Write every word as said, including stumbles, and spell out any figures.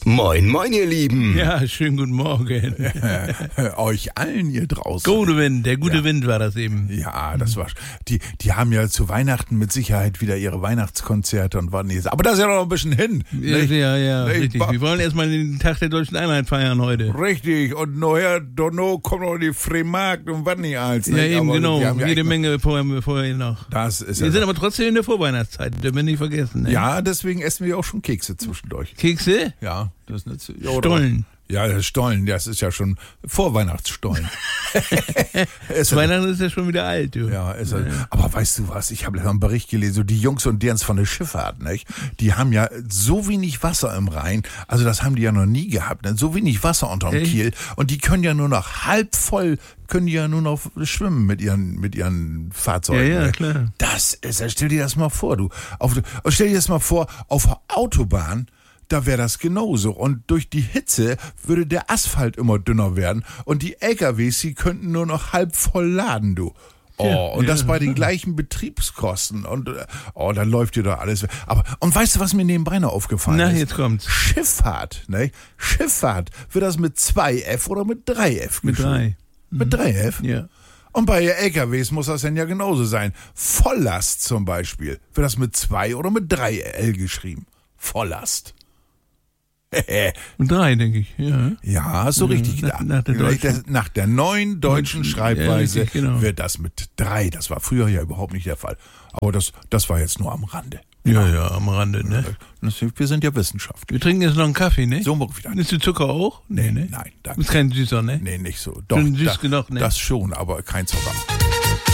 Moin, moin, ihr Lieben. Ja, schönen guten Morgen. Euch allen hier draußen. Gute Wind, der gute Ja. Wind war das eben. Ja, das war. Die, die haben ja zu Weihnachten mit Sicherheit wieder ihre Weihnachtskonzerte und warten jetzt. Aber das ist ja noch ein bisschen hin. Ja, nicht? ja, ja, Nicht? richtig. Wir wollen erstmal den Tag der deutschen Einheit feiern heute. Richtig. Und nachher, Donno, kommt noch die Freimarkt und was nicht alles. Ja, nicht? eben, Aber genau. die haben ja Jede echt Menge vorher, vorher noch. noch- Das ist Wir ja. sind aber trotzdem in der Vorweihnachtszeit, dürfen wir nicht vergessen. Ne? Ja, deswegen essen wir auch schon Kekse zwischendurch. Kekse? Ja, das ist nicht so. Ja, Stollen. Ja, das Stollen, das ist ja schon Vorweihnachtsstollen. Es- Weihnachten ist ja schon wieder alt, du. Ja, ist er. Aber weißt du was, ich habe letztens einen Bericht gelesen, so die Jungs und derens von der Schifffahrt, nicht? Die haben ja so wenig Wasser im Rhein, also das haben die ja noch nie gehabt, ne? So wenig Wasser unterm Echt? Kiel und die können ja nur noch halb voll, können die ja nur noch schwimmen mit ihren, mit ihren Fahrzeugen. Ja, ja, ne? klar. Das ist, stell dir das mal vor, du. Auf, stell dir das mal vor, auf der Autobahn, da wäre das genauso. Und durch die Hitze würde der Asphalt immer dünner werden und die L K Ws, die könnten nur noch halb voll laden, du. Oh, Ja, und das ja. bei den gleichen Betriebskosten. Und äh, oh, dann läuft dir doch alles. Aber und weißt du, was mir nebenbei noch aufgefallen Na, ist? jetzt kommt's. Schifffahrt, ne? Schifffahrt, wird das mit zwei F oder mit drei F Mit geschrieben? drei. Mit drei F? Ja. Und bei L K Ws muss das dann ja genauso sein. Volllast zum Beispiel. Wird das mit zwei oder mit drei L geschrieben? Volllast. Und drei, denke ich. Ja. Ja, hast du Ja, richtig nach- gedacht. nach der deutschen- nach der neuen deutschen Deutschen, Schreibweise ja, richtig, genau. wird das mit drei. Das war früher ja überhaupt nicht der Fall. Aber das, das war jetzt nur am Rande. Ja, ja, am Rande, ne? Das- Wir sind ja Wissenschaftler. Wir trinken jetzt noch einen Kaffee, ne? So mal wieder. Nimmst du Zucker auch? Nee, ne? Nein, Du danke. bist kein Süßer, ne? Nee, nicht so. Doch, Schon süß da, genug, ne? das schon, aber kein Zucker.